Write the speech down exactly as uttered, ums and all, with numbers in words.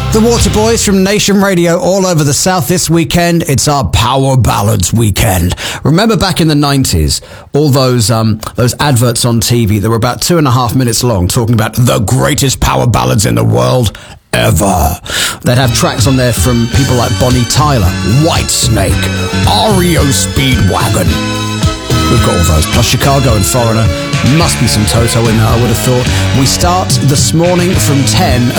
The Waterboys from Nation Radio all over the South this weekend. It's our Power Ballads weekend. Remember back in the nineties, all those um, those adverts on T V that were about two and a half minutes long talking about the greatest power ballads in the world ever. They'd have tracks on there from people like Bonnie Tyler, Whitesnake, R E O Speedwagon. We've got all those, plus Chicago and Foreigner. Must be some Toto in there, I would have thought. We start this morning from ten